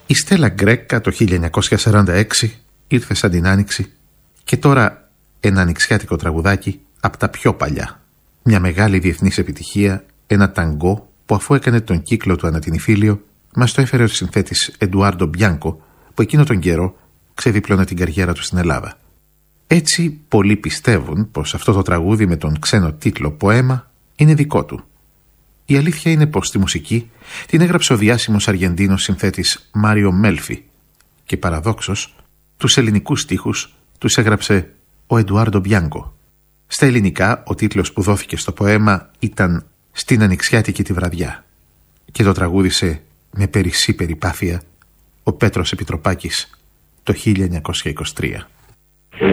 Η Στέλλα Γκρέκα το 1946 ήρθε σαν την Άνοιξη και τώρα ένα ανοιξιάτικο τραγουδάκι από τα πιο παλιά. Μια μεγάλη διεθνής επιτυχία, ένα ταγκό που αφού έκανε τον κύκλο του ανά την Ιφίλιο, μας το έφερε ο συνθέτης Εντουάρντο Μπιάνκο, που εκείνο τον καιρό ξεδίπλωνε την καριέρα του στην Ελλάδα. Έτσι πολλοί πιστεύουν πως αυτό το τραγούδι με τον ξένο τίτλο «Ποέμα» είναι δικό του. Η αλήθεια είναι πως τη μουσική την έγραψε ο διάσημος Αργεντίνος συνθέτης Μάριο Μέλφι και παραδόξως τους ελληνικούς στίχους τους έγραψε ο Εντουάρντο Μπιάνκο. Στα ελληνικά ο τίτλος που δόθηκε στο ποέμα ήταν «Στην ανοιξιάτικη τη βραδιά» και το τραγούδισε με περισσή περιπάθεια ο Πέτρος Επιτροπάκης το 1923.